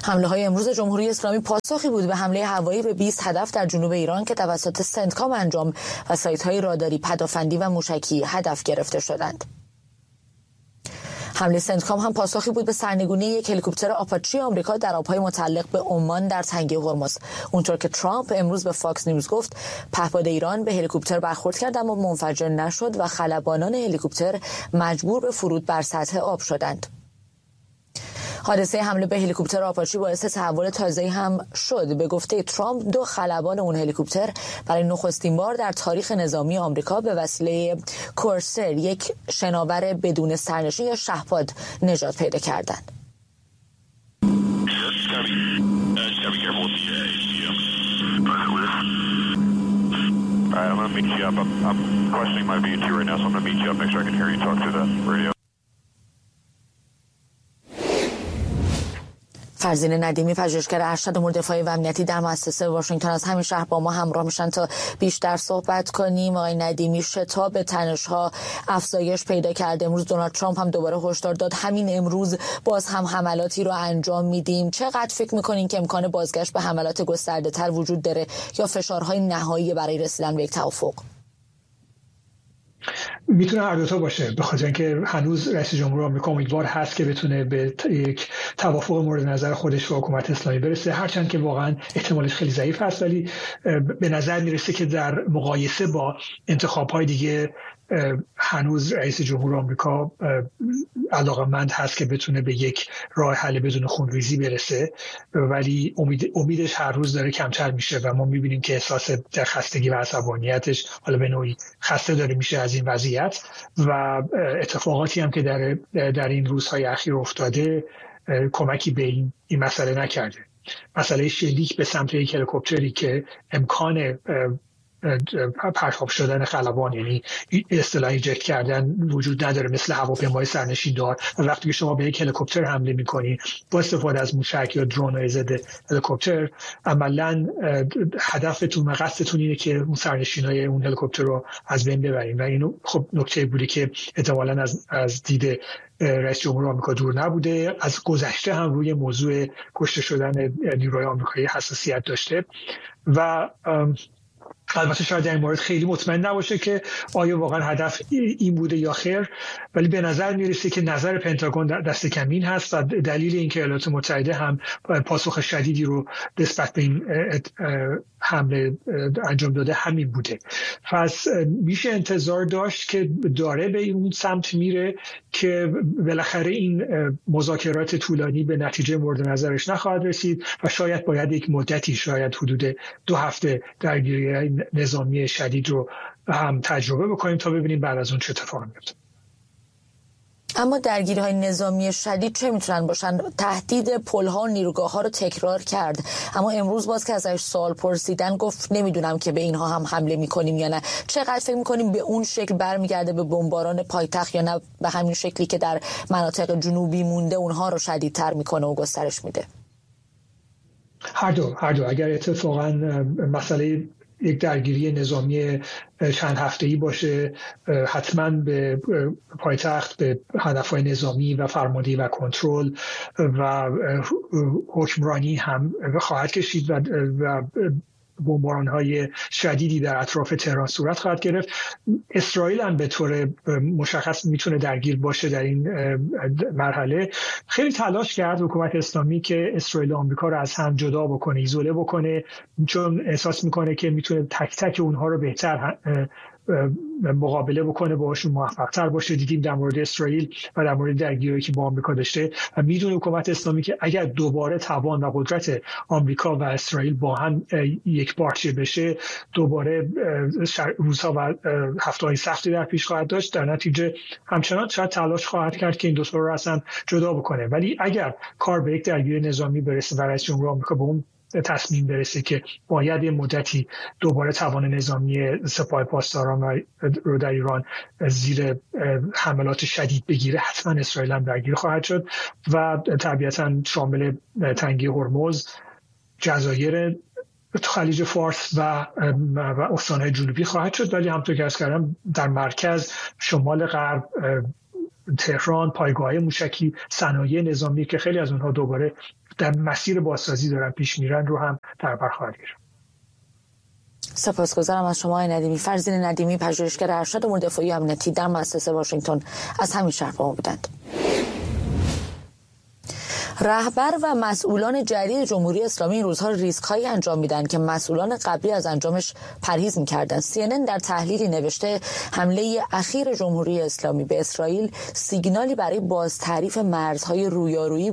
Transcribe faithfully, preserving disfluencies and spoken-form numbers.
حمله های امروز جمهوری اسلامی پاسخی بود به حمله هوایی به بیست هدف در جنوب ایران که توسط سنتکام انجام و سایت‌های راداری، پدافندی و موشکی هدف گرفته شدند. حمله سنتکام هم پاسخی بود به سرنگونی یک هلیکوپتر آپاچی آمریکا در آبهای متعلق به عمان در تنگه هرمز. اونطور که ترامپ امروز به فاکس نیوز گفت، پهپاد ایران به هلیکوپتر برخورد کرد اما منفجر نشد و خلبانان هلیکوپتر مجبور به فرود بر سطح آب شدند. حادثه حمله به هلیکوپتر آپاچی باعث تحول تازه‌ای هم شد. به گفته ترامپ، دو خلبان اون هلیکوپتر برای نخستین بار در تاریخ نظامی آمریکا به وسیله کورسر، یک شناور بدون سرنشین یا شهپاد، نجات پیدا کردند. فرزین ندیمی، پژوهشگر ارشد امور دفاعی و امنیتی در مؤسسه واشنگتن از همین شهر با ما همراه میشن تا بیشتر صحبت کنیم. آقای ندیمی، شتاب تنش‌ها افزایش پیدا کرده. امروز دونالد ترامپ هم دوباره هشدار داد همین امروز باز هم حملاتی رو انجام میدیم. چقدر فکر میکنین که امکان بازگشت به حملات گسترده‌تر وجود داره یا فشارهای نهایی برای رسیدن به یک توافق؟ میتونه هر دو تا باشه، به خاطر اینکه هنوز رئیس جمهور آمریکا امیدوار هست که بتونه به یک توافق مورد نظر خودش و حکومت اسلامی برسه، هرچند که واقعا احتمالش خیلی ضعیف هست، ولی به نظر میرسه که در مقایسه با انتخاب‌های دیگه هنوز رئیس جمهور آمریکا علاقه‌مند هست که بتونه به یک راه حل بدون خونریزی برسه، ولی امید امیدش هر روز داره کمتر میشه و ما میبینیم که احساس خستگی و عصبانیتش حالا به نوعی خسته داره میشه از این وضعیت و اتفاقاتی هم که در در این روزهای اخیر افتاده کمکی به این, این مسئله نکرده. مسئله شلیک به سمت یک هلیکوپتری که امکان پرتاب شدن خلبان، یعنی اصطلاح ایجکت کردن، وجود نداره مثل هواپیمای سرنشین دار. و وقتی که شما به یک هلیکوپتر حمله می‌کنی با استفاده از موشک یا درون‌های ضد هلیکوپتر، عملاً هدفتون و قصدتون اینه که اون سرنشینای اون هلیکوپتر رو از بین ببرین و اینو خب نکته بوده که احتمالاً از از دید رئیس جمهور آمریکا دور نبوده. از گذشته هم روی موضوع کشته شدن نیروهای آمریکایی حساسیت داشته و البته شاید در این مورد خیلی مطمئن نباشه که آیا واقعا هدف این بوده یا خیر، ولی به نظر میرسه که نظر پنتاگون دست کمین هست و دلیل اینکه ایالات متحده هم پاسخ شدیدی رو نسبت به این حمله انجام داده همین بوده. پس میشه انتظار داشت که داره به اون سمت میره که بالاخره این مذاکرات طولانی به نتیجه مورد نظرش نخواهد رسید و شاید باید یک مدتی، شاید حدود دو هفته درگیری نظامی شدید رو هم تجربه بکنیم تا ببینیم بعد از اون چه اتفاقی میفته. اما درگیری‌های نظامی شدید چه میتونن باشن؟ تهدید پل‌ها و نیروگاه‌ها رو تکرار کرد، اما امروز باز که ازش سوال پرسیدن گفت نمیدونم که به اینها هم حمله میکنیم یا نه. چقدر فکر میکنیم به اون شکل برمیگرده به بمباران پایتخت یا نه به همین شکلی که در مناطق جنوبی مونده اونها رو شدیدتر میکنه و گسترش میده؟ هر دو هر دو اگر اتفاقا مسئله یک درگیری نظامی چند هفته‌ای باشه، حتما به پایتخت، به هدف‌های نظامی و فرماندهی و کنترل و حکمرانی هم خواهد کشید و, و بمباران‌های شدیدی در اطراف تهران صورت خواهد گرفت. اسرائیل هم به طور مشخص میتونه درگیر باشه در این مرحله. خیلی تلاش کرد حکومت اسلامی که اسرائیل و آمریکا رو از هم جدا بکنه، ایزوله بکنه، چون احساس میکنه که میتونه تک تک اونها رو بهتر مقابله بکنه، باهاشون موفق‌تر باشه. دیدیم در مورد اسرائیل و در مورد درگیری که با آمریکا داشته و میدونه حکومت اسلامی که اگر دوباره توان و قدرت آمریکا و اسرائیل با هم یک پارچه بشه، دوباره روزها و هفته‌های سختی در پیش خواهد داشت. در نتیجه همچنان شاید تلاش خواهد کرد که این دو تا رو اصلا جدا بکنه، ولی اگر کار به یک درگیری نظامی برسه و رئیس جمهور آمریکا به اون تصمیم برسه که باید یه مدتی دوباره توان نظامی سپاه پاسداران رو در ایران زیر حملات شدید بگیره، حتما اسرائیل هم درگیر خواهد شد و طبیعتا شامل تنگه هرمز، جزایر خلیج فارس و و استان‌های جنوبی خواهد شد. ولی همونطور که عرض کردم در مرکز، شمال غرب، تهران، پایگاه‌های موشکی، صنایع نظامی که خیلی از اونها دوباره در مسیر بازسازی دارن پیش میرن رو هم در بر خواهد گرفت. سپاسگزارم از شما آقای ندیمی. فرزین ندیمی، پژوهشگر ارشد امور دفاعی و امنیتی در مؤسسه واشنگتن، از همین شهر با ما بودند. رهبر و مسئولان جدید جمهوری اسلامی این روزها ریسک‌هایی انجام میدن که مسئولان قبلی از انجامش پرهیز می‌کردند. سی ان ان در تحلیلی نوشته حمله اخیر جمهوری اسلامی به اسرائیل سیگنالی برای بازتعریف مرزهای رویارویی